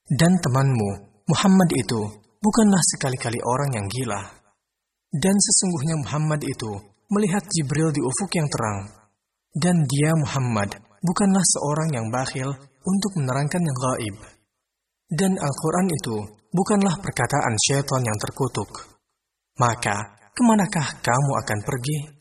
Dan temanmu, Muhammad itu, bukanlah sekali-kali orang yang gila. Dan sesungguhnya Muhammad itu melihat Jibril di ufuk yang terang. Dan dia, Muhammad, bukanlah seorang yang bakhil untuk menerangkan yang gaib. Dan Al-Quran itu bukanlah perkataan syaitan yang terkutuk. Maka, kemanakah kamu akan pergi?